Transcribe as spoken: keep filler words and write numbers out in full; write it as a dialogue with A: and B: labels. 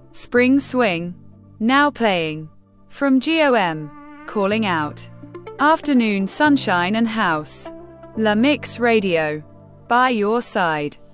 A: Spring Swing. Now playing. From G O M. Calling Out. Afternoon Sunshine and House. La Mix Radio. By your side.